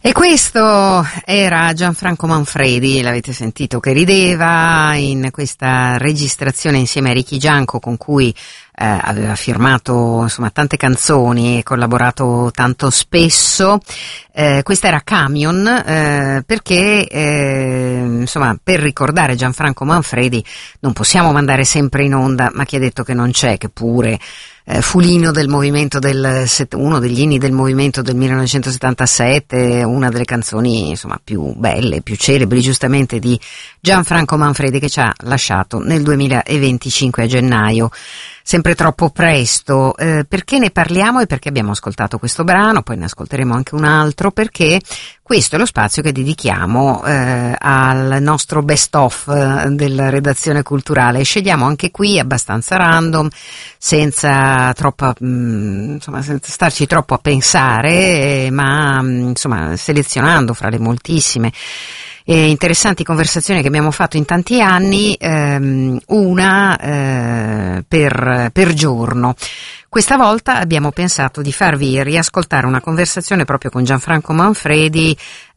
E questo era Gianfranco Manfredi, l'avete sentito che rideva in questa registrazione insieme a Ricky Gianco, con cui aveva firmato insomma tante canzoni e collaborato tanto spesso. Questa era Camion, perché insomma, per ricordare Gianfranco Manfredi non possiamo mandare sempre in onda Ma chi ha detto che non c'è, che pure fu l'inno del movimento uno degli inni del movimento del 1977, una delle canzoni insomma più belle, più celebri giustamente di Gianfranco Manfredi, che ci ha lasciato nel 2025 a gennaio. Sempre troppo presto. Perché ne parliamo e perché abbiamo ascoltato questo brano, poi ne ascolteremo anche un altro, perché questo è lo spazio che dedichiamo al nostro best of della redazione culturale. Scegliamo anche qui abbastanza random, senza starci troppo a pensare, ma insomma selezionando fra le moltissime interessanti conversazioni che abbiamo fatto in tanti anni, una per giorno. Questa volta abbiamo pensato di farvi riascoltare una conversazione proprio con Gianfranco Manfredi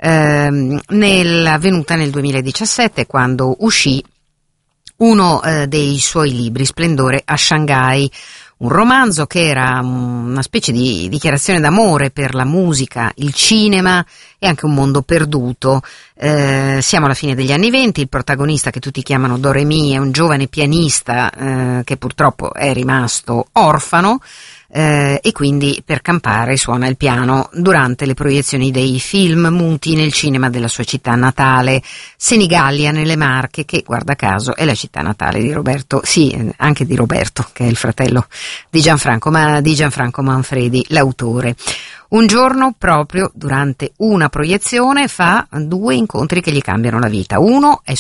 avvenuta nel 2017, quando uscì uno dei suoi libri, Splendore a Shanghai, un romanzo che era una specie di dichiarazione d'amore per la musica, il cinema e anche un mondo perduto. Siamo alla fine degli anni '20, il protagonista, che tutti chiamano Do Re Mi, è un giovane pianista che purtroppo è rimasto orfano, e quindi per campare suona il piano durante le proiezioni dei film muti nel cinema della sua città natale, Senigallia nelle Marche, che guarda caso è la città natale di Roberto, sì, anche di Roberto, che è il fratello di Gianfranco, ma di Gianfranco Manfredi, l'autore. Un giorno, proprio durante una proiezione, fa due incontri che gli cambiano la vita. Uno è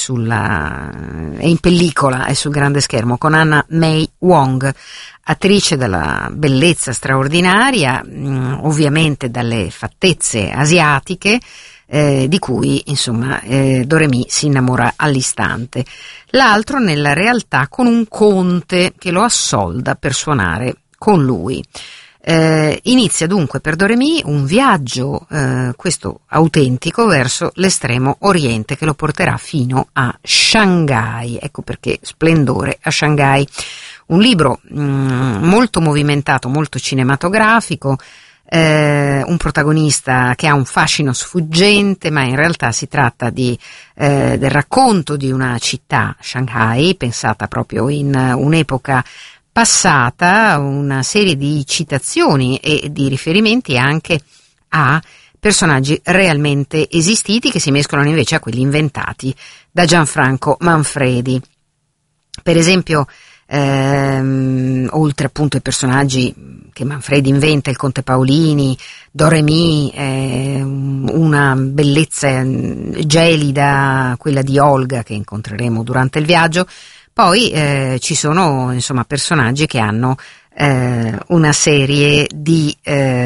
in pellicola, è sul grande schermo, con Anna May Wong, attrice dalla bellezza straordinaria, ovviamente dalle fattezze asiatiche, di cui insomma Do Re Mi si innamora all'istante. L'altro nella realtà con un conte che lo assolda per suonare con lui. Inizia dunque per Do Re Mi un viaggio, questo autentico, verso l'estremo oriente, che lo porterà fino a Shanghai. Ecco perché Splendore a Shanghai. Un libro molto movimentato, molto cinematografico, un protagonista che ha un fascino sfuggente, ma in realtà si tratta del racconto di una città, Shanghai, pensata proprio in un'epoca passata, una serie di citazioni e di riferimenti anche a personaggi realmente esistiti, che si mescolano invece a quelli inventati da Gianfranco Manfredi. Per esempio, oltre appunto ai personaggi che Manfredi inventa, il conte Paolini, Do Re Mi, una bellezza gelida, quella di Olga, che incontreremo durante il viaggio. Poi ci sono insomma personaggi che hanno una serie di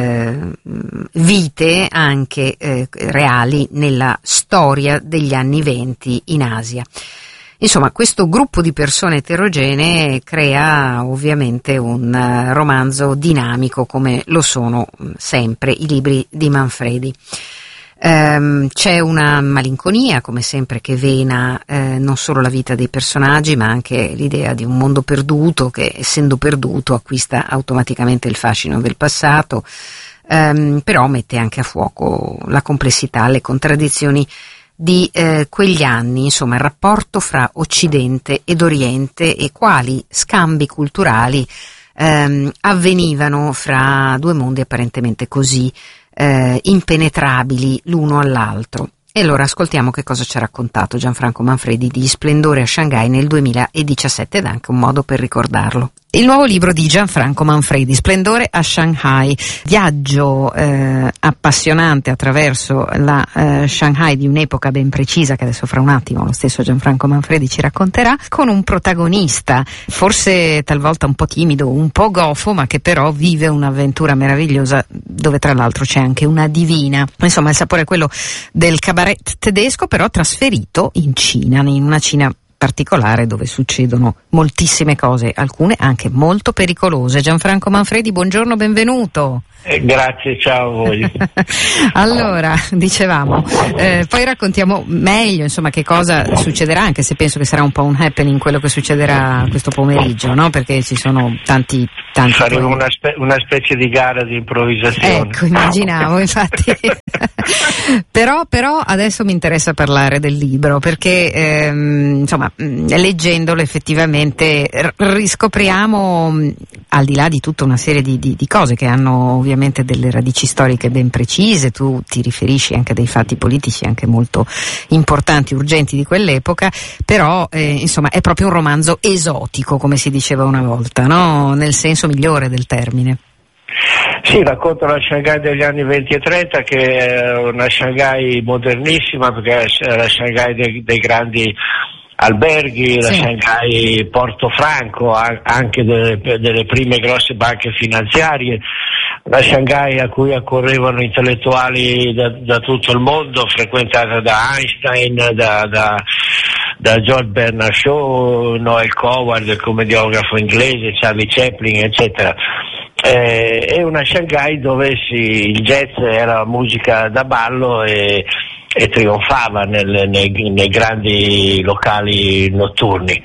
vite anche reali nella storia degli anni '20 in Asia. Insomma, questo gruppo di persone eterogenee crea ovviamente un romanzo dinamico, come lo sono sempre i libri di Manfredi. C'è una malinconia, come sempre, che vena non solo la vita dei personaggi, ma anche l'idea di un mondo perduto che, essendo perduto, acquista automaticamente il fascino del passato, però mette anche a fuoco la complessità, le contraddizioni di quegli anni, insomma il rapporto fra Occidente ed Oriente e quali scambi culturali avvenivano fra due mondi apparentemente così impenetrabili l'uno all'altro. E allora ascoltiamo che cosa ci ha raccontato Gianfranco Manfredi di Splendore a Shanghai nel 2017, ed anche un modo per ricordarlo. Il nuovo libro di Gianfranco Manfredi, Splendore a Shanghai, viaggio appassionante attraverso la Shanghai di un'epoca ben precisa, che adesso fra un attimo lo stesso Gianfranco Manfredi ci racconterà, con un protagonista forse talvolta un po' timido, un po' gofo, ma che però vive un'avventura meravigliosa, dove tra l'altro c'è anche una divina. Insomma, il sapore è quello del cabaret tedesco, però trasferito in Cina, in una Cina particolare dove succedono moltissime cose, alcune anche molto pericolose. Gianfranco Manfredi, buongiorno, benvenuto. Grazie, ciao a voi. Allora, dicevamo, poi raccontiamo meglio, insomma, che cosa succederà, anche se penso che sarà un po' un happening quello che succederà questo pomeriggio, no? Perché ci sono tanti. Faremo una specie di gara di improvvisazione. Ecco, immaginavo, infatti. Però adesso mi interessa parlare del libro, perché insomma, leggendolo effettivamente riscopriamo, al di là di tutta una serie di cose che hanno ovviamente delle radici storiche ben precise, tu ti riferisci anche a dei fatti politici anche molto importanti, urgenti di quell'epoca, però insomma è proprio un romanzo esotico, come si diceva una volta, no? Nel senso migliore del termine. Sì, racconto la Shanghai degli anni 20 e 30, che è una Shanghai modernissima, perché è la Shanghai dei grandi alberghi, la Shanghai Porto Franco, anche delle prime grosse banche finanziarie, la Shanghai a cui accorrevano intellettuali da tutto il mondo, frequentata da Einstein, da George Bernard Shaw, Noel Coward, il commediografo inglese, Charlie Chaplin, eccetera. È una Shanghai dove il jazz era musica da ballo e trionfava nei grandi locali notturni.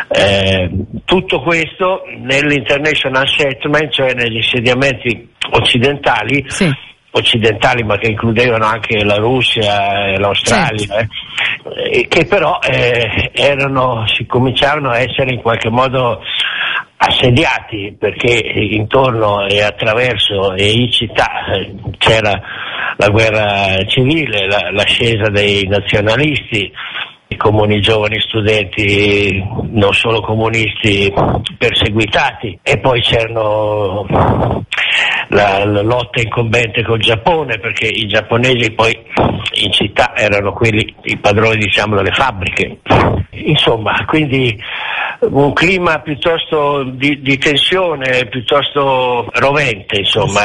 Tutto questo nell'International Settlement, cioè negli insediamenti occidentali, ma che includevano anche la Russia e l'Australia, che però si cominciarono a essere in qualche modo assediati, perché intorno e attraverso e in città c'era la guerra civile, l'ascesa dei nazionalisti, i giovani studenti non solo comunisti perseguitati, e poi c'erano la lotta incombente col Giappone, perché i giapponesi poi in città erano quelli, i padroni, diciamo, delle fabbriche. Insomma, quindi un clima piuttosto di tensione, piuttosto rovente, insomma,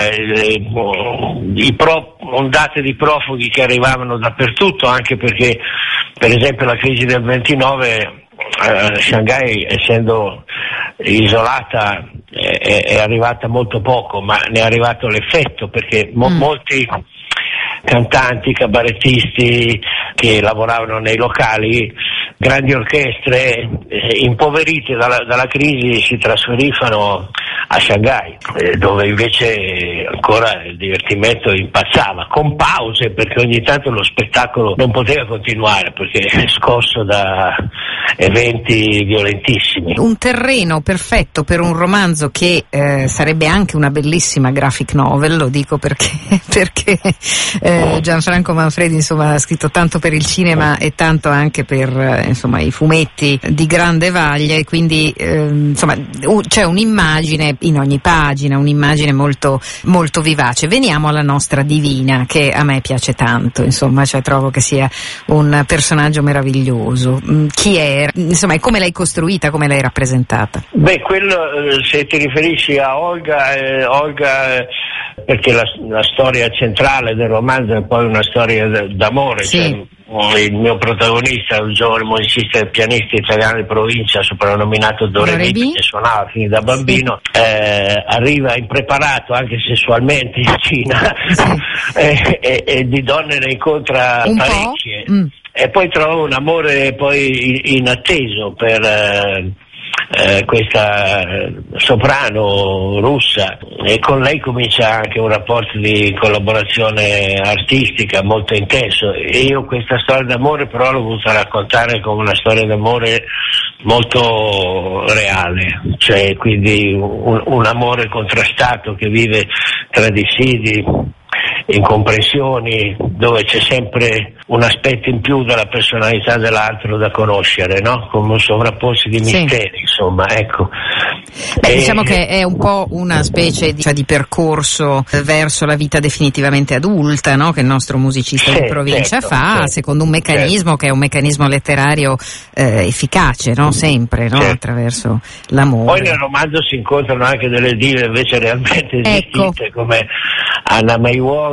ondate di profughi che arrivavano dappertutto, anche perché, per esempio, la crisi del 29, Shanghai, essendo isolata, è arrivata molto poco, ma ne è arrivato l'effetto, perché molti cantanti, cabarettisti che lavoravano nei locali, grandi orchestre, impoverite dalla crisi, si trasferivano a Shanghai, dove invece ancora il divertimento impazzava, con pause, perché ogni tanto lo spettacolo non poteva continuare, perché è scosso da eventi violentissimi. Un terreno perfetto per un romanzo che sarebbe anche una bellissima graphic novel, lo dico perché Gianfranco Manfredi, insomma, ha scritto tanto per il cinema e tanto anche per insomma i fumetti di grande vaglia, e quindi insomma c'è un'immagine in ogni pagina, un'immagine molto molto vivace. Veniamo alla nostra Divina, che a me piace tanto, insomma, cioè trovo che sia un personaggio meraviglioso. Chi è? Insomma, e come l'hai costruita, come l'hai rappresentata? Beh, quello, se ti riferisci a Olga, perché la storia centrale del romanzo è poi una storia d'amore, cioè, il mio protagonista, un giovane musicista e pianista italiano di provincia, soprannominato Dorebi, che suonava fin da bambino, arriva impreparato anche sessualmente in Cina, e di donne ne incontra parecchie, e poi trova un amore poi inatteso per questa soprano russa, e con lei comincia anche un rapporto di collaborazione artistica molto intenso, e io questa storia d'amore però l'ho voluta raccontare come una storia d'amore molto reale, cioè quindi un amore contrastato che vive tra dissidi, incomprensioni, dove c'è sempre un aspetto in più della personalità dell'altro da conoscere, no? Come un sovrapporsi di misteri, insomma, ecco. Diciamo che è un po' una specie di percorso verso la vita definitivamente adulta, no? Che il nostro musicista di provincia fa, secondo un meccanismo che è un meccanismo letterario efficace, no? Sempre, no? Attraverso l'amore. Poi nel romanzo si incontrano anche delle dive invece realmente esistite, come Anna May Wong,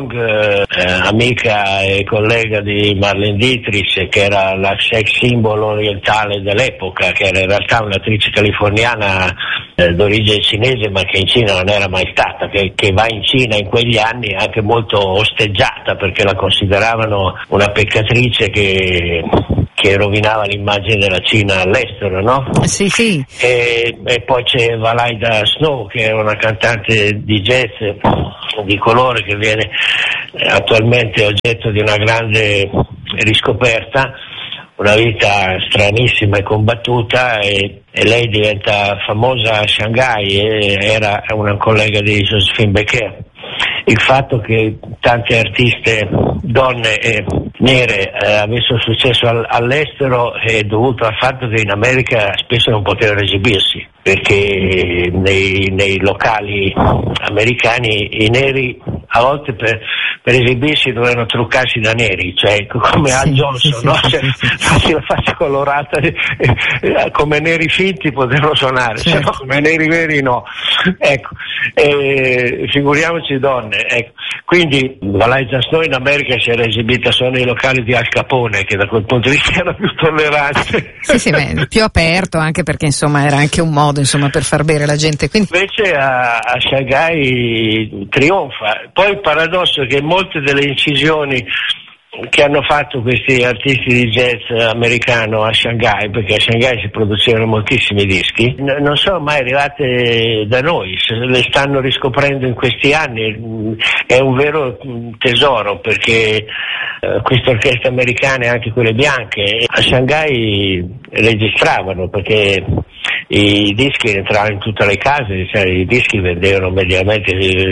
amica e collega di Marlene Dietrich, che era la sex symbol orientale dell'epoca, che era in realtà un'attrice californiana d'origine cinese, ma che in Cina non era mai stata, che va in Cina in quegli anni anche molto osteggiata, perché la consideravano una peccatrice che rovinava l'immagine della Cina all'estero, no? Sì, sì. E poi c'è Valaida Snow, che è una cantante di jazz di colore, che viene attualmente oggetto di una grande riscoperta, una vita stranissima e combattuta, e lei diventa famosa a Shanghai, e era una collega di Josephine Baker. Il fatto che tante artiste donne e nere avessero successo all'estero è dovuto al fatto che in America spesso non potevano esibirsi, perché nei locali americani i neri a volte per esibirsi dovevano truccarsi da neri, cioè come Al Johnson, no? Cioè, farsi la faccia colorata, come neri finti potevano suonare, se no come neri veri no. Ecco, figuriamoci donne. Ecco. Quindi Valaida Snow in America si era esibita solo nei locali di Al Capone, che da quel punto di vista era più tollerante. Sì, più aperto, anche perché insomma era anche un modo per far bere la gente. Quindi... Invece a Shanghai trionfa. Poi il paradosso è che molte delle incisioni che hanno fatto questi artisti di jazz americano a Shanghai, perché a Shanghai si producevano moltissimi dischi, non sono mai arrivate da noi, se le stanno riscoprendo in questi anni. È un vero tesoro, perché queste orchestre americane, anche quelle bianche, a Shanghai registravano, perché i dischi entravano in tutte le case, cioè i dischi vendevano mediamente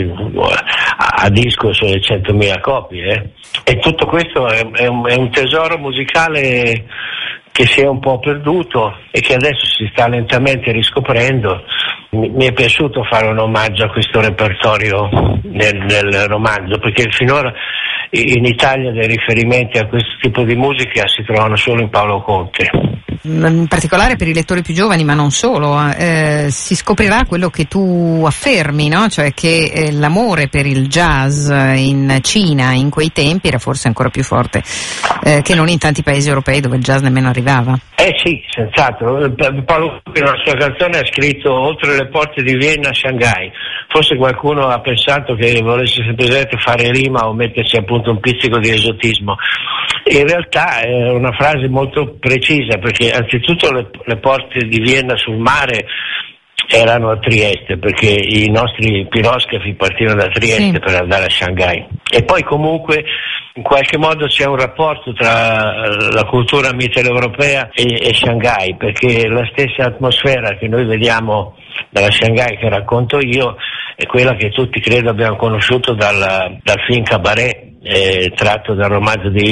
a disco sulle 100.000 copie, e tutto questo è un tesoro musicale che si è un po' perduto e che adesso si sta lentamente riscoprendo. Mi è piaciuto fare un omaggio a questo repertorio nel romanzo, perché finora in Italia dei riferimenti a questo tipo di musica si trovano solo in Paolo Conte. In particolare per i lettori più giovani, ma non solo, si scoprirà quello che tu affermi, no? Cioè che l'amore per il jazz in Cina in quei tempi era forse ancora più forte che non in tanti paesi europei dove il jazz nemmeno arrivava. Sì, senz'altro. Paolo Conte nella sua canzone ha scritto oltre le porte di Vienna, Shanghai. Forse qualcuno ha pensato che volesse semplicemente fare rima o mettersi appunto un pizzico di esotismo. In realtà è una frase molto precisa, perché anzitutto le porte di Vienna sul mare erano a Trieste, perché i nostri piroscafi partivano da Trieste per andare a Shanghai. E poi comunque in qualche modo c'è un rapporto tra la cultura mitteleuropea e Shanghai, perché la stessa atmosfera che noi vediamo dalla Shanghai che racconto io è quella che tutti credo abbiamo conosciuto dal film Cabaret, tratto dal romanzo di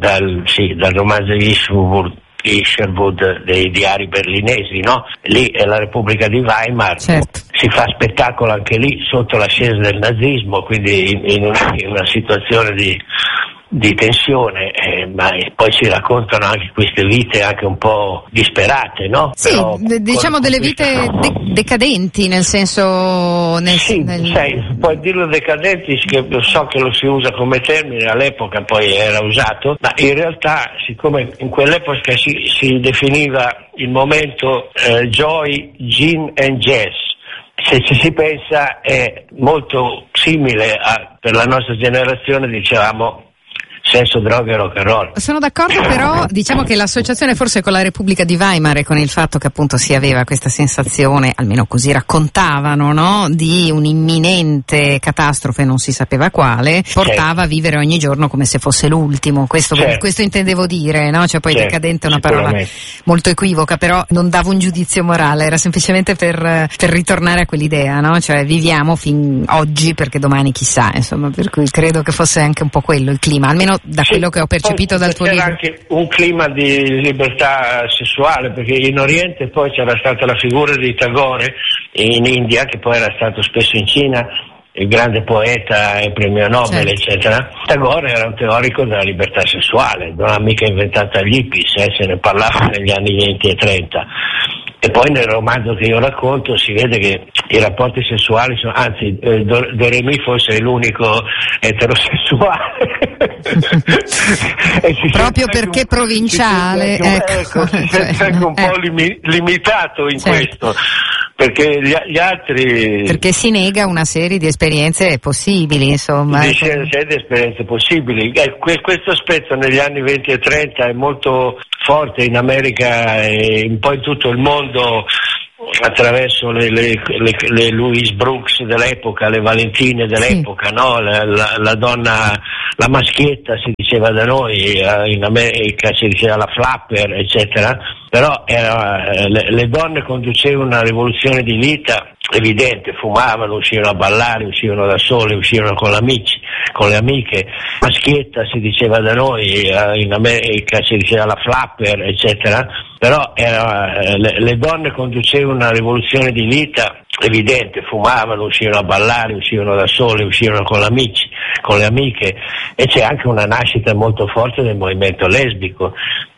Isherwood dei diari berlinesi, no? Lì è la Repubblica di Weimar, si fa spettacolo anche lì sotto l'ascesa del nazismo, quindi in una situazione di tensione, ma poi si raccontano anche queste vite anche un po' disperate, no? Sì, però, diciamo delle vite decadenti, nel senso... puoi dirlo decadenti, che so che lo si usa come termine, all'epoca poi era usato, ma in realtà siccome in quell'epoca si definiva il momento Joy, Gin and Jazz, se ci si pensa è molto simile per la nostra generazione, dicevamo, senso, droga e rock and roll. Sono d'accordo, però diciamo che l'associazione forse con la Repubblica di Weimar e con il fatto che appunto si aveva questa sensazione, almeno così raccontavano, no, di un'imminente catastrofe, non si sapeva quale, portava a vivere ogni giorno come se fosse l'ultimo. Questo intendevo dire, no? Cioè poi decadente è una parola molto equivoca, però non davo un giudizio morale, era semplicemente per ritornare a quell'idea, no? Cioè viviamo fin oggi perché domani chissà, insomma, per cui credo che fosse anche un po' quello il clima, almeno da quello che ho percepito dal tuo libro. C'era anche un clima di libertà sessuale, perché in Oriente poi c'era stata la figura di Tagore in India, che poi era stato spesso in Cina, il grande poeta e premio Nobel, eccetera. Tagore era un teorico della libertà sessuale, non ha mica inventato gli hippies, se ne parlava negli anni 20 e 30. E poi nel romanzo che io racconto si vede che i rapporti sessuali sono, anzi Doremi forse è l'unico eterosessuale. Proprio perché provinciale, si sente anche un po' limitato in questo. perché gli altri... Perché si nega una serie di esperienze possibili, insomma. Una serie di esperienze possibili. Questo aspetto negli anni 20 e 30 è molto forte in America e un po' in tutto il mondo, attraverso le Louise Brooks dell'epoca, le Valentine dell'epoca, sì. No? La donna, la maschietta si diceva da noi, in America si diceva la flapper, eccetera, però le donne conducevano una rivoluzione di vita evidente, fumavano, uscivano a ballare, uscivano da sole, uscivano con le amiche, maschietta si diceva da noi, in America si diceva la flapper, eccetera, però le donne conducevano una rivoluzione di vita evidente, fumavano, uscivano a ballare, uscivano da sole, uscivano con le amiche, e c'è anche una nascita molto forte del movimento lesbico.